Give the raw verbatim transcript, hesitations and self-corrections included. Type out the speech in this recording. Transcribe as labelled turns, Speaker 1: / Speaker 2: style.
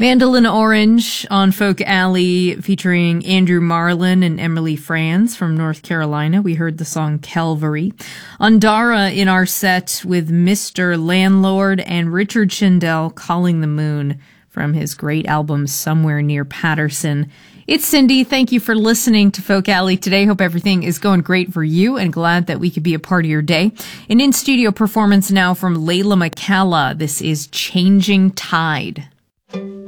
Speaker 1: Mandolin Orange on Folk Alley featuring Andrew Marlin and Emily Franz from North Carolina. We heard the song Calvary. Andara in our set with Mister Landlord and Richard Shindell, Calling the Moon from his great album Somewhere Near Patterson. It's Cindy. Thank you for listening to Folk Alley today. Hope everything is going great for you and glad that we could be a part of your day. An in-studio performance now from Layla McCalla. This is Changing Tide.